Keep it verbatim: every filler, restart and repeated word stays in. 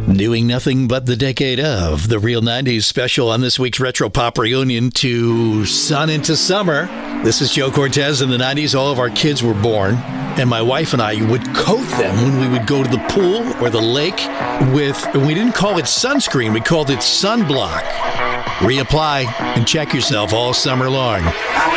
Doing nothing but the decade of the Real nineties special on this week's Retro Pop Reunion to Sun into Summer. This is Joe Cortez. In the nineties, all of our kids were born, and my wife and I would coat them when we would go to the pool or the lake with, and we didn't call it sunscreen, we called it sunblock. Reapply and check yourself all summer long.